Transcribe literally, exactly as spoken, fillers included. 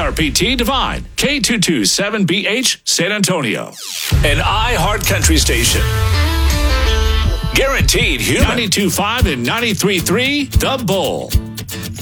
R P T Divine, K two twenty-seven B H, San Antonio. An iHeart Country station. Guaranteed human. ninety-two point five and ninety-three point three, The Bull.